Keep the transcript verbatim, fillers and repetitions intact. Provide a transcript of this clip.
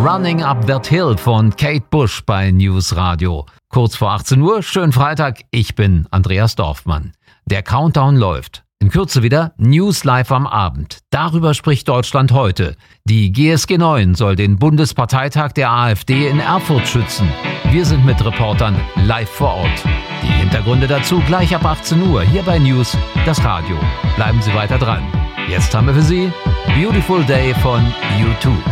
Running Up That Hill von Kate Bush bei News Radio. Kurz vor achtzehn Uhr, schönen Freitag, ich bin Andreas Dorfmann. Der Countdown läuft. In Kürze wieder News live am Abend. Darüber spricht Deutschland heute. Die G S G neun soll den Bundesparteitag der AfD in Erfurt schützen. Wir sind mit Reportern live vor Ort. Die Hintergründe dazu gleich ab achtzehn Uhr hier bei News, das Radio. Bleiben Sie weiter dran. Jetzt haben wir für Sie Beautiful Day von U zwei.